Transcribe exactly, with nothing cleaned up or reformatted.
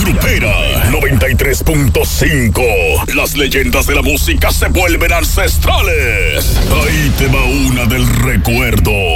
Grupera noventa y tres punto cinco. Las leyendas de la música se vuelven ancestrales. Ahí te va una del recuerdo.